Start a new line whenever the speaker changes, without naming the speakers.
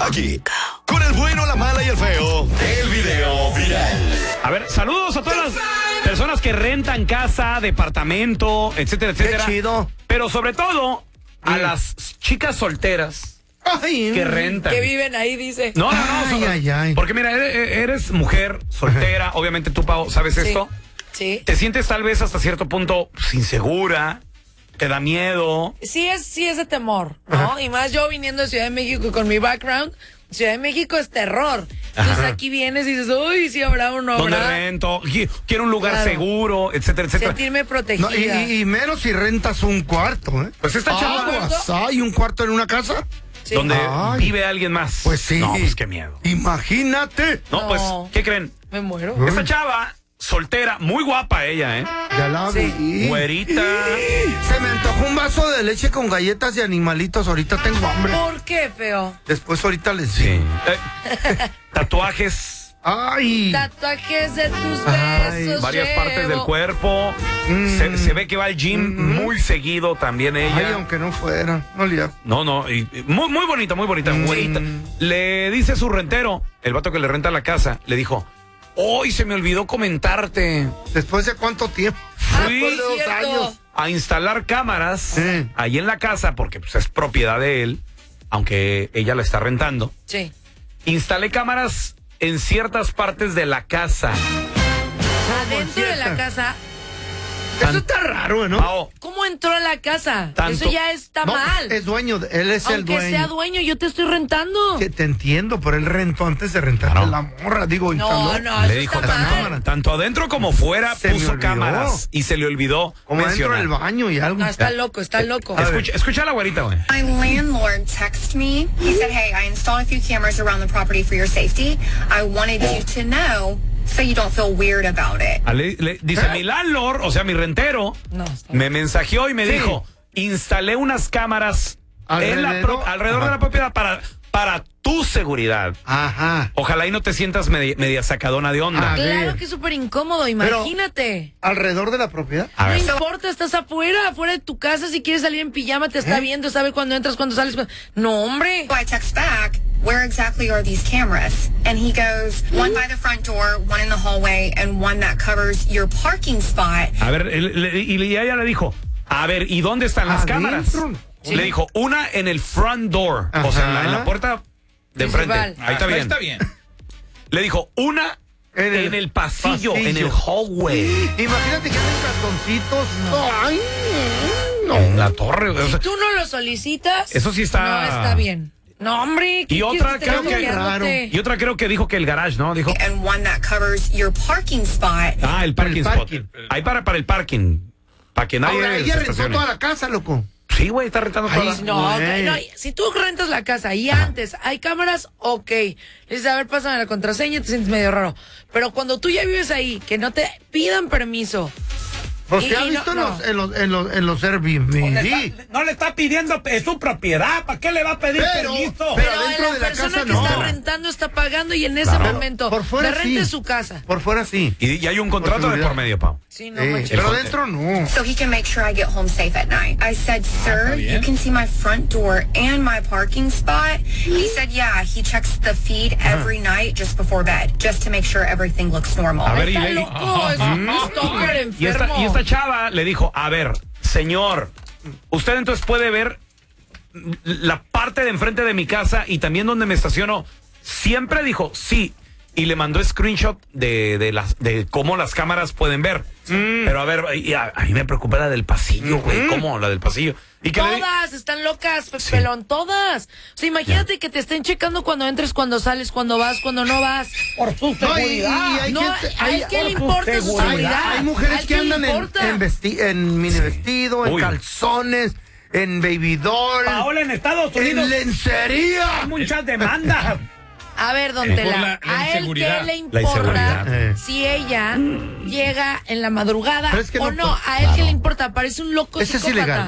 Aquí, con el bueno, la mala y el feo. El video viral.
A ver, saludos a todas las personas que rentan casa, departamento, etcétera, etcétera.
Qué chido.
Pero sobre todo a las chicas solteras que rentan.
Que viven ahí, dice.
No.
Ay.
Porque mira, eres mujer soltera. Obviamente tú, Pau, ¿sabes esto?
Sí.
Te sientes tal vez hasta cierto punto insegura, te da miedo.
Sí es de temor, ¿no? Y más yo viniendo de Ciudad de México con mi background, Ciudad de México es terror. Entonces aquí vienes y dices, uy, sí habrá o no habrá.
¿Dónde rento? Quiero un lugar seguro, etcétera, etcétera.
Sentirme protegida.
No, y menos si rentas un cuarto, ¿eh?
Pues esta chava
¿Hay un cuarto en una casa?
Sí.
donde
Ay.
vive alguien más.
Pues sí.
No, pues qué miedo.
Imagínate.
No, pues, ¿qué creen?
Me muero.
Esta chava, soltera, muy guapa ella, ¿eh?
Ya la vi.
Güerita.
Se me antojó un vaso de leche con galletas de animalitos. Ahorita tengo hambre.
¿Por qué, feo?
Después ahorita les
Sí.
digo.
Tatuajes,
Ay.
Tatuajes de tus
Ay,
besos.
varias partes del cuerpo. Se ve que va al gym muy seguido también ella.
Ay, aunque no fuera. No le
No, y muy bonita, güerita. Le dice su rentero, el vato que le renta la casa, le dijo, hoy se me olvidó comentarte.
¿Después de cuánto tiempo?
Fui
Después de 2
cierto.
años.
a instalar cámaras
Sí.
ahí en la casa, porque pues, es propiedad de él, aunque ella la está rentando.
Sí.
Instalé cámaras en ciertas partes de la casa.
Adentro de la casa.
Eso está raro, ¿no?
Pao,
¿Cómo entró a la casa?
Tanto-
Eso ya está
No,
mal.
es dueño, él es el
Aunque
dueño.
sea dueño, yo te estoy rentando.
Que te entiendo, pero él rentó antes de rentar
Claro.
la morra, digo,
No,
instaló.
no,
le
eso
dijo
está mal.
tanto adentro como fuera,
Se me
puso
olvidó.
cámaras y se le olvidó
Como dentro
mencionar.
del baño y algo.
No, está loco, está loco.
A ver.
Escucha a la güerita, güey.
My landlord texted me. He said, hey, I installed a few cameras around the property for your safety. I wanted you to know so you don't feel weird about it.
Dice, mi landlord, o sea, mi rentero,
No, está
me mensajeó y me
Sí.
dijo, instalé unas cámaras alrededor de la propiedad para tu seguridad.
Ajá.
Ojalá y no te sientas media sacadona de onda.
A
Claro
ver.
que es súper incómodo, imagínate.
¿Alrededor de la propiedad?
A
No
ver.
importa, estás afuera de tu casa, si quieres salir en pijama, te está viendo, sabe cuándo entras, cuándo sales. No, hombre.
So I text back, where exactly are these cameras? And he goes, one by the front door, one in the hallway, and one that covers your parking spot.
A ver, y ella le dijo, a ver, ¿y dónde están las cámaras?
¿Adentro?
Le dijo, una en el front door, o sea, en la puerta de enfrente.
Principal.
Ahí está bien. Le dijo, una en el pasillo, en el hallway.
Imagínate que hacen calzoncitos. Ay, no.
En la torre. O
Si
sea,
tú no lo solicitas,
Eso sí está-
no está bien. No, hombre.
Y otra
quieres
creo que
bloqueándote?
y otra creo que dijo que el garage, ¿no? Dijo,
And one that covers your parking spot.
el parking
el
spot.
parking.
Ahí para el parking. Para que nadie
Ahora,
se
ella rentó
estacione.
toda la casa, loco.
Sí, güey, está rentando toda
Ay,
la...
No,
Güey.
no, si tú rentas la casa y antes hay cámaras, ok. Le dices, a ver, pásame la contraseña, te sientes medio raro. Pero cuando tú ya vives ahí, que no te pidan permiso.
Pues
Y-
te ha
y
visto
no.
en los Airbnb. Sí.
No le está pidiendo, es su propiedad, ¿para qué le va a pedir permiso?
pero
Pero
dentro
la
de la
persona
casa
que
no.
está rentando está pagando y en ese
Claro.
momento
Por fuera
le rente
sí.
su casa.
Por fuera sí.
Y hay un contrato de
seguridad.
por medio, Pau.
Sí, no manches.
Pero dentro no.
So he can make sure I get home safe at night. I said, sir, you can see my front door and my parking spot. He said, yeah, he checks the feed every night just before bed, just to make sure everything looks normal.
A ver,
Está
y-
loco, es un stalker
Y
enfermo.
esta chava le dijo, a ver, señor, usted entonces puede ver la parte de enfrente de mi casa y también donde me estaciono. Siempre dijo, sí. Y le mandó screenshot de cómo las cámaras pueden ver. Pero a ver, a mí me preocupa la del pasillo, güey. ¿Cómo? La del pasillo. Y que
Todas están locas, pelón, todas. O sea, imagínate que te estén checando cuando entres, cuando sales, cuando vas, cuando no vas.
Por su
No,
seguridad.
hay
No,
gente-
¿a él qué le
por
importa su
seguridad.
seguridad?
Hay
¿A
mujeres
él
que
qué le
andan
importa?
en mini vestido, en
Uy.
calzones, en baby doll,
Paola, en Estados Unidos
en lencería.
hay muchas demandas.
A ver, don
Por
Tela,
la
¿a él
inseguridad.
qué le
La
importa
inseguridad.
si ella llega en la madrugada
Pero es que
o
no
no? ¿A él qué le importa? Parece un loco
Ese es
psicópata.
ilegal.